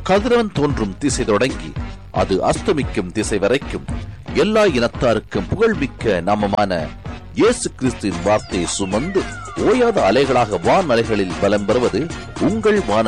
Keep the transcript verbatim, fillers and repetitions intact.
கதிரவன் தோன்றும் திசை தொடங்கி அது அஸ்தமிக்கும் திசை வரைக்கும் எல்லா இனத்தாருக்கும் புகழ்மிக்க நாமமான இயேசு கிறிஸ்துவின் வார்த்தையை சுமந்து ஓயாத அலைகளாக வான் அலைகளில் பலம் பெறுவது உங்கள் வான